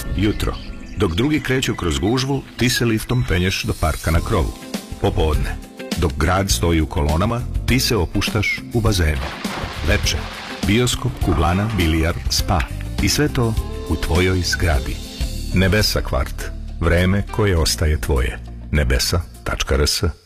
Jutro. Dok drugi kreću kroz gužvu, ti se liftom penješ do parka na krovu. Popodne. Dok grad stoji u kolonama, ti se opuštaš u bazenu. Veče. Bioskop, kuglana, bilijar, spa. I sve to u tvojoj zgradi. Nebesa kvart. Vreme koje ostaje tvoje. Nebesa.rs